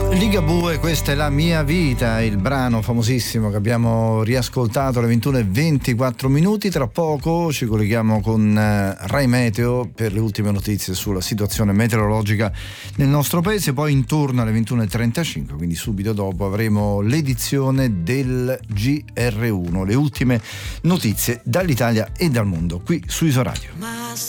Ligabue, questa è la mia vita, il brano famosissimo che abbiamo riascoltato alle 21:24. Tra poco ci colleghiamo con Rai Meteo per le ultime notizie sulla situazione meteorologica nel nostro paese, poi intorno alle 21:35, quindi subito dopo, avremo l'edizione del GR1, le ultime notizie dall'Italia e dal mondo qui su Isoradio.